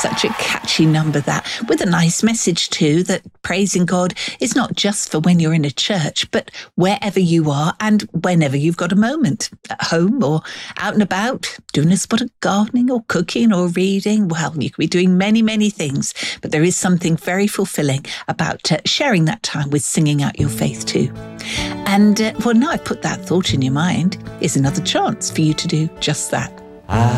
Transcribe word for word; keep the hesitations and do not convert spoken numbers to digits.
such a catchy number, that, with a nice message too, that praising God is not just for when you're in a church, but wherever you are and whenever you've got a moment, at home or out and about, doing a spot of gardening or cooking or reading. Well, you could be doing many, many things, but there is something very fulfilling about uh, sharing that time with singing out your faith too. And uh, well, now I've put that thought in your mind, is another chance for you to do just that.